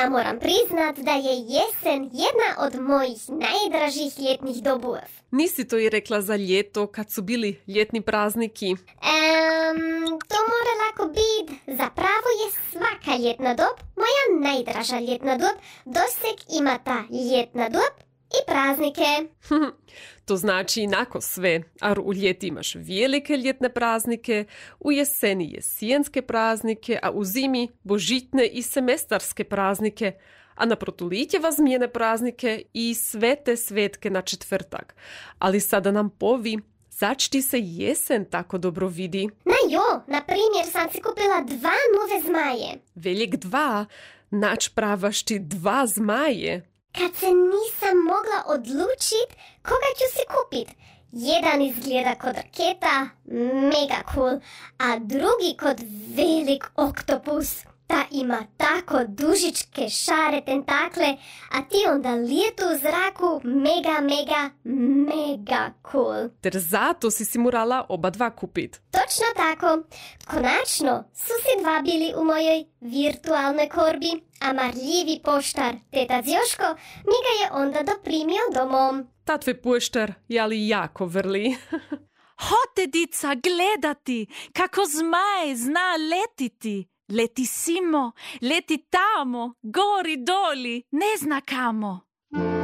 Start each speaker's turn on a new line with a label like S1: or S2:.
S1: Ja moram priznat da je jesen jedna od mojih najdražih ljetnih dobova.
S2: Nisi to i rekla za ljeto, kad su bili ljetni prazniki.
S1: To mora lako bit. Zapravo je svaka ljetna dob moja najdraža ljetna dob. Doseg ima ta ljetna dob i praznike.
S2: To znači inako sve, ar u ljeti imaš velike ljetne praznike, u jeseni jesijenske praznike, a u zimi božitne i semestarske praznike, a na protulitjeva zmijene praznike i svete svetke na četvrtak. Ali sada nam povi, zač ti se jesen tako dobro vidi?
S1: Na primjer sam si kupila 2 nove zmaje.
S2: Veljek 2, nač pravaš ti 2 zmaje.
S1: Kad se nisam mogla odlučit koga ću si kupit. Jedan izgleda kod raketa, mega cool, a drugi kod velik oktopus. Ta ima tako dužičke šare tentakle, a ti onda lijetu u zraku, mega cool.
S2: Ter zato si morala oba 2 kupit.
S1: Točno tako. Konačno su si 2 bili u mojoj virtualnoj korbi, a marljivi poštar, teta Zjoško, mi ga je onda doprimio domom.
S2: Ta tvoj poštar je ali jako vrli.
S3: Hote, dica, gledati kako zmaj zna letiti. Leti simo, leti tamo, gori doli, ne zna kamo.